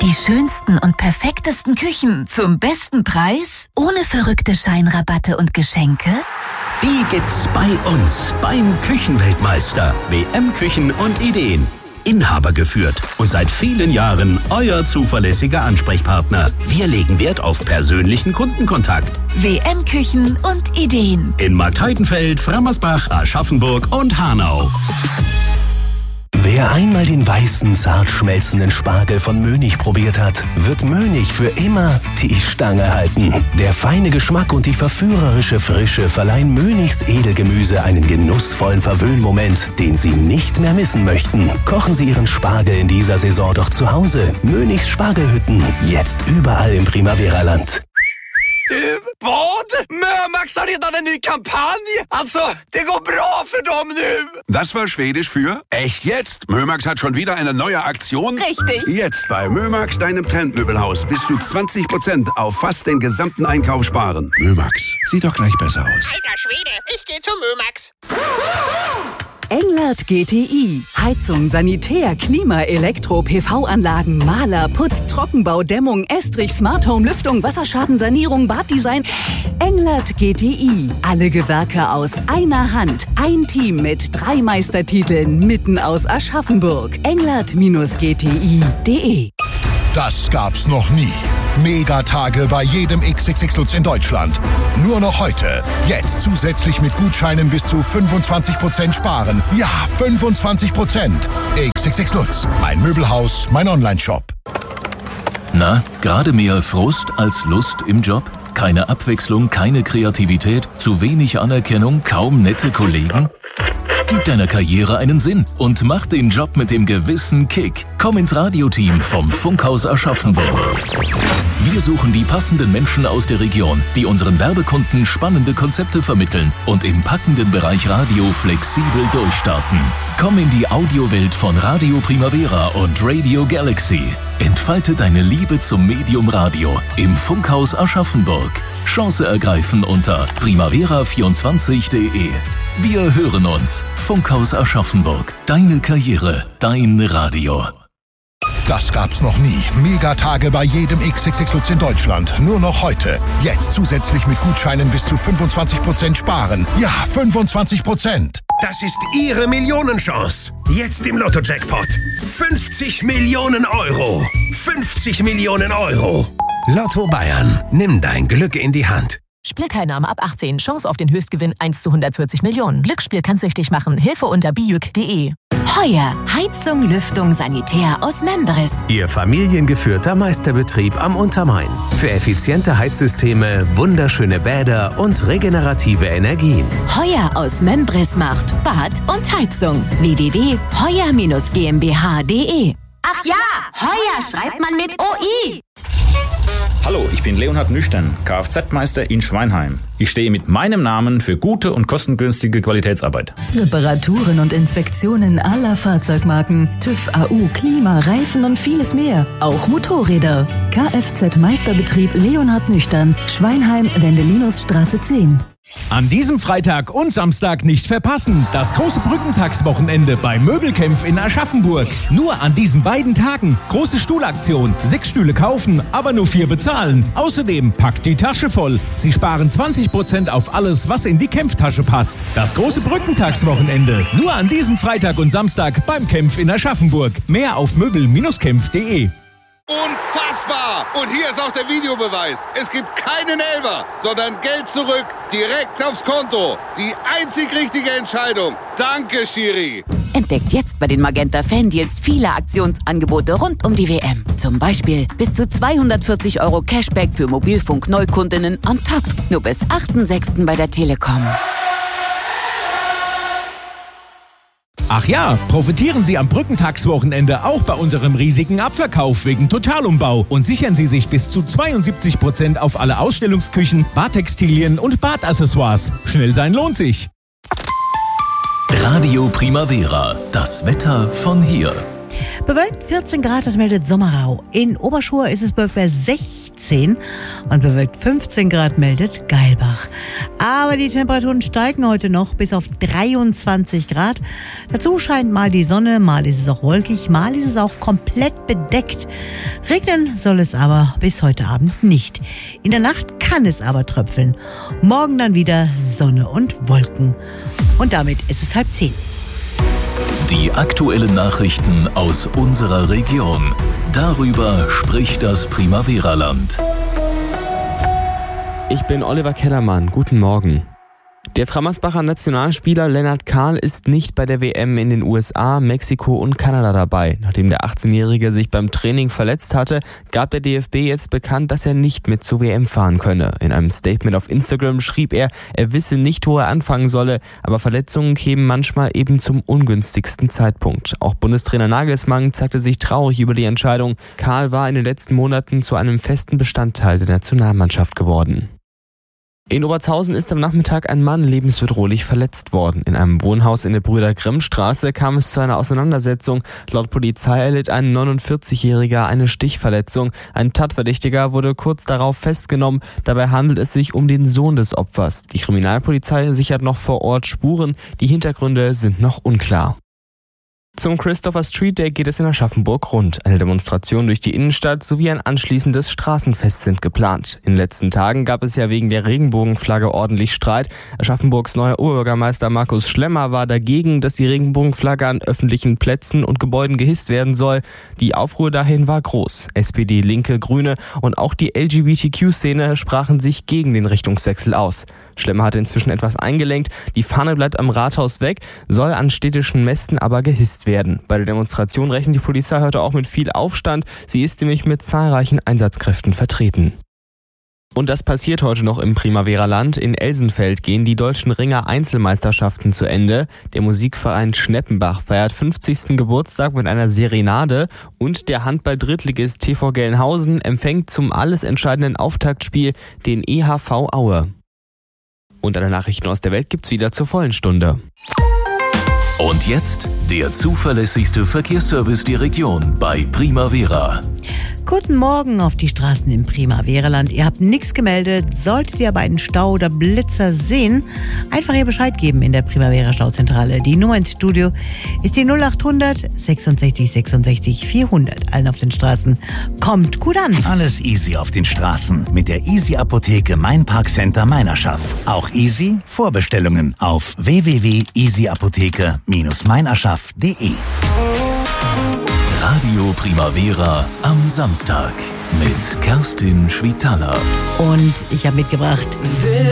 Die schönsten und perfektesten Küchen zum besten Preis? Ohne verrückte Scheinrabatte und Geschenke? Die gibt's bei uns beim Küchenweltmeister. WM Küchen und Ideen. Inhaber geführt und seit vielen Jahren euer zuverlässiger Ansprechpartner. Wir legen Wert auf persönlichen Kundenkontakt. WM Küchen und Ideen. In Marktheidenfeld, Frammersbach, Aschaffenburg und Hanau. Wer einmal den weißen, zart schmelzenden Spargel von Mönig probiert hat, wird Mönig für immer die Stange halten. Der feine Geschmack und die verführerische Frische verleihen Mönigs Edelgemüse einen genussvollen Verwöhnmoment, den Sie nicht mehr missen möchten. Kochen Sie Ihren Spargel in dieser Saison doch zu Hause. Mönigs Spargelhütten, jetzt überall im Primavera-Land. Vad? Mömax har redan en ny kampanj! Alltså, det går bra för dem nu! Das war Schwedisch für echt jetzt. Mömax hat schon wieder eine neue Aktion. Richtig. Jetzt bei Mömax, deinem Trendmöbelhaus, bis zu 20% auf fast den gesamten Einkauf sparen. Mömax, sieht doch gleich besser aus. Alter Schwede, ich gehe zu Mömax. Englert GTI. Heizung, Sanitär, Klima, Elektro, PV-Anlagen, Maler, Putz, Trockenbau, Dämmung, Estrich, Smart Home, Lüftung, Wasserschadensanierung, Baddesign. Englert GTI. Alle Gewerke aus einer Hand. Ein Team mit 3 Meistertiteln mitten aus Aschaffenburg. Englert-gti.de. Das gab's noch nie. Megatage bei jedem XXX Lutz in Deutschland. Nur noch heute. Jetzt zusätzlich mit Gutscheinen bis zu 25% sparen. Ja, 25%. XXX Lutz. Mein Möbelhaus, mein Onlineshop. Na, gerade mehr Frust als Lust im Job? Keine Abwechslung, keine Kreativität, zu wenig Anerkennung, kaum nette Kollegen? Gib deiner Karriere einen Sinn und mach den Job mit dem gewissen Kick. Komm ins Radioteam vom Funkhaus Aschaffenburg. Wir suchen die passenden Menschen aus der Region, die unseren Werbekunden spannende Konzepte vermitteln und im packenden Bereich Radio flexibel durchstarten. Komm in die Audiowelt von Radio Primavera und Radio Galaxy. Entfalte deine Liebe zum Medium Radio im Funkhaus Aschaffenburg. Chance ergreifen unter primavera24.de. Wir hören uns. Funkhaus Aschaffenburg. Deine Karriere, dein Radio. Das gab's noch nie. Megatage bei jedem XXX Lutz in Deutschland. Nur noch heute. Jetzt zusätzlich mit Gutscheinen bis zu 25% sparen. Ja, 25%. Das ist Ihre Millionenchance. Jetzt im Lotto-Jackpot. 50 Millionen Euro. 50 Millionen Euro. Lotto Bayern. Nimm dein Glück in die Hand. Spielteilnahme ab 18. Chance auf den Höchstgewinn 1 zu 140 Millionen. Glücksspiel kann süchtig machen. Hilfe unter biuk.de. Heuer. Heizung, Lüftung, Sanitär aus Membris. Ihr familiengeführter Meisterbetrieb am Untermain. Für effiziente Heizsysteme, wunderschöne Bäder und regenerative Energien. Heuer aus Membris macht Bad und Heizung. www.heuer-gmbh.de. Ach ja, Heuer schreibt man mit OI. Hallo, ich bin Leonhard Nüchtern, Kfz-Meister in Schweinheim. Ich stehe mit meinem Namen für gute und kostengünstige Qualitätsarbeit. Reparaturen und Inspektionen aller Fahrzeugmarken, TÜV, AU, Klima, Reifen und vieles mehr. Auch Motorräder. Kfz-Meisterbetrieb Leonhard Nüchtern, Schweinheim, Wendelinusstraße 10. An diesem Freitag und Samstag nicht verpassen. Das große Brückentagswochenende bei Möbelkämpf in Aschaffenburg. Nur an diesen beiden Tagen. Große Stuhlaktion. 6 Stühle kaufen, aber nur 4 bezahlen. Außerdem packt die Tasche voll. Sie sparen 20% auf alles, was in die Kämpftasche passt. Das große Brückentagswochenende. Nur an diesem Freitag und Samstag beim Kämpf in Aschaffenburg. Mehr auf möbel-kämpf.de. Unfassbar! Und hier ist auch der Videobeweis. Es gibt keinen Elfer, sondern Geld zurück, direkt aufs Konto. Die einzig richtige Entscheidung. Danke, Schiri. Entdeckt jetzt bei den Magenta Fan-Deals viele Aktionsangebote rund um die WM. Zum Beispiel bis zu 240 € Cashback für Mobilfunk-Neukundinnen on top. Nur bis 8.6. bei der Telekom. Ach ja, profitieren Sie am Brückentagswochenende auch bei unserem riesigen Abverkauf wegen Totalumbau und sichern Sie sich bis zu 72% auf alle Ausstellungsküchen, Badtextilien und Badaccessoires. Schnell sein lohnt sich. Radio Primavera, das Wetter von hier. Bewölkt 14 Grad, das meldet Sommerau. In Oberschur ist es bei 16 und bewölkt 15 Grad meldet Geilbach. Aber die Temperaturen steigen heute noch bis auf 23 Grad. Dazu scheint mal die Sonne, mal ist es auch wolkig, mal ist es auch komplett bedeckt. Regnen soll es aber bis heute Abend nicht. In der Nacht kann es aber tröpfeln. Morgen dann wieder Sonne und Wolken. Und damit ist es 9:30. Die aktuellen Nachrichten aus unserer Region. Darüber spricht das Primavera-Land. Ich bin Oliver Kellermann. Guten Morgen. Der Frammersbacher Nationalspieler Lennart Kahl ist nicht bei der WM in den USA, Mexiko und Kanada dabei. Nachdem der 18-Jährige sich beim Training verletzt hatte, gab der DFB jetzt bekannt, dass er nicht mit zur WM fahren könne. In einem Statement auf Instagram schrieb er wisse nicht, wo er anfangen solle, aber Verletzungen kämen manchmal eben zum ungünstigsten Zeitpunkt. Auch Bundestrainer Nagelsmann zeigte sich traurig über die Entscheidung. Kahl war in den letzten Monaten zu einem festen Bestandteil der Nationalmannschaft geworden. In Obertshausen ist am Nachmittag ein Mann lebensbedrohlich verletzt worden. In einem Wohnhaus in der Brüder-Grimm-Straße kam es zu einer Auseinandersetzung. Laut Polizei erlitt ein 49-Jähriger eine Stichverletzung. Ein Tatverdächtiger wurde kurz darauf festgenommen. Dabei handelt es sich um den Sohn des Opfers. Die Kriminalpolizei sichert noch vor Ort Spuren. Die Hintergründe sind noch unklar. Zum Christopher Street Day geht es in Aschaffenburg rund. Eine Demonstration durch die Innenstadt sowie ein anschließendes Straßenfest sind geplant. In den letzten Tagen gab es ja wegen der Regenbogenflagge ordentlich Streit. Aschaffenburgs neuer Oberbürgermeister Markus Schlemmer war dagegen, dass die Regenbogenflagge an öffentlichen Plätzen und Gebäuden gehisst werden soll. Die Aufruhr dahin war groß. SPD, Linke, Grüne und auch die LGBTQ-Szene sprachen sich gegen den Richtungswechsel aus. Schlemmer hat inzwischen etwas eingelenkt. Die Fahne bleibt am Rathaus weg, soll an städtischen Mästen aber gehisst werden. Bei der Demonstration rechnet die Polizei heute auch mit viel Aufstand. Sie ist nämlich mit zahlreichen Einsatzkräften vertreten. Und das passiert heute noch im Primavera-Land. In Elsenfeld gehen die deutschen Ringer-Einzelmeisterschaften zu Ende. Der Musikverein Schneppenbach feiert 50. Geburtstag mit einer Serenade und der Handball-Drittligist TV Gelnhausen empfängt zum alles entscheidenden Auftaktspiel den EHV Aue. Und alle Nachrichten aus der Welt gibt's wieder zur vollen Stunde. Und jetzt der zuverlässigste Verkehrsservice der Region bei Primavera. Guten Morgen auf die Straßen im Primavera-Land. Ihr habt nichts gemeldet. Solltet ihr aber einen Stau oder Blitzer sehen, einfach ihr Bescheid geben in der Primavera-Stauzentrale. Die Nummer ins Studio ist die 0800 66 66 400. Allen auf den Straßen. Kommt gut an. Alles easy auf den Straßen mit der Easy-Apotheke Mein Parkcenter Meinerschaft. Auch easy Vorbestellungen auf www.easyapotheke-meinerschaft.de. Radio Primavera am Samstag mit Kerstin Schwitaler. Und ich habe mitgebracht